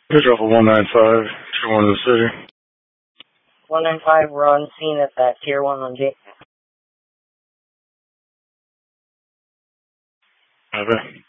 Good drop a 195 to 1 in the city. 195, we're on scene at that Tier 1 on J. Okay.